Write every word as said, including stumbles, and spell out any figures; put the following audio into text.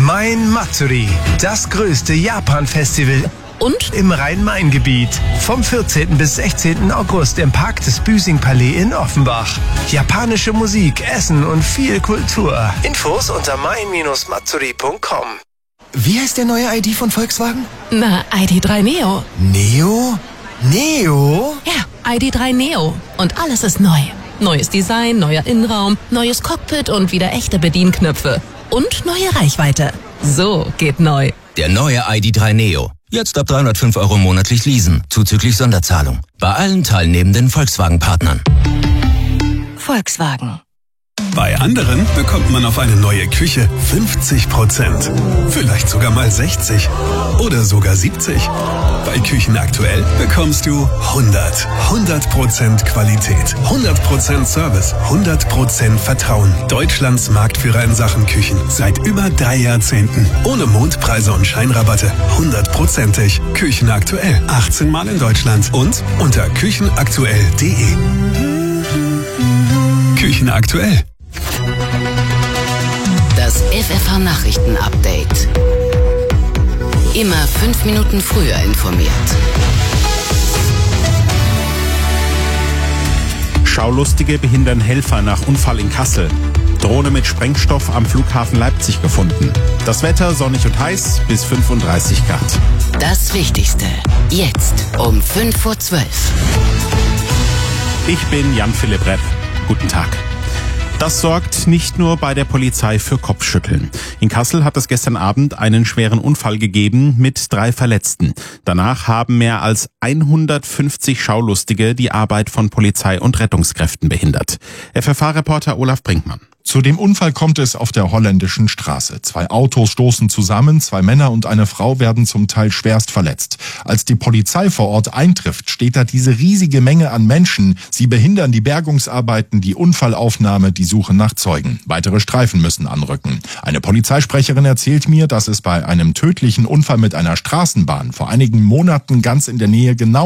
Main Matsuri, das größte Japan-Festival Und? im Rhein-Main-Gebiet. Vom vierzehnten bis sechzehnten August im Park des Büsing-Palais in Offenbach. Japanische Musik, Essen und viel Kultur. Infos unter main Bindestrich matsuri Punkt com. Wie heißt der neue I D von Volkswagen? Na, I D drei Neo. Neo? Neo? Ja, I D drei Neo. Und alles ist neu. Neues Design, neuer Innenraum, neues Cockpit und wieder echte Bedienknöpfe. Und neue Reichweite. So geht neu. Der neue I D drei Neo. Jetzt ab dreihundertfünf Euro monatlich leasen, zuzüglich Sonderzahlung. Bei allen teilnehmenden Volkswagen-Partnern. Volkswagen. Bei anderen bekommt man auf eine neue Küche fünfzig Prozent. Vielleicht sogar mal sechzig. Oder sogar siebzig. Bei Küchen aktuell bekommst du hundert. hundert Prozent Qualität. hundert Prozent Service. hundert Prozent Vertrauen. Deutschlands Marktführer in Sachen Küchen. Seit über drei Jahrzehnten. Ohne Mondpreise und Scheinrabatte. hundertprozentig. Küchen aktuell. achtzehn Mal in Deutschland. Und unter küchenaktuell punkt de. Küchen aktuell. Das F F H-Nachrichten-Update. Immer fünf Minuten früher informiert. Schaulustige behindern Helfer nach Unfall in Kassel. Drohne mit Sprengstoff am Flughafen Leipzig gefunden. Das Wetter sonnig und heiß bis fünfunddreißig Grad. Das Wichtigste. Jetzt um fünf vor zwölf. Ich bin Jan-Philipp Repp. Guten Tag. Das sorgt nicht nur bei der Polizei für Kopfschütteln. In Kassel hat es gestern Abend einen schweren Unfall gegeben mit drei Verletzten. Danach haben mehr als hundertfünfzig Schaulustige die Arbeit von Polizei und Rettungskräften behindert. F F H-Reporter Olaf Brinkmann. Zu dem Unfall kommt es auf der holländischen Straße. Zwei Autos stoßen zusammen, zwei Männer und eine Frau werden zum Teil schwerst verletzt. Als die Polizei vor Ort eintrifft, steht da diese riesige Menge an Menschen. Sie behindern die Bergungsarbeiten, die Unfallaufnahme, die Suche nach Zeugen. Weitere Streifen müssen anrücken. Eine Polizeisprecherin erzählt mir, dass es bei einem tödlichen Unfall mit einer Straßenbahn vor einigen Monaten ganz in der Nähe genau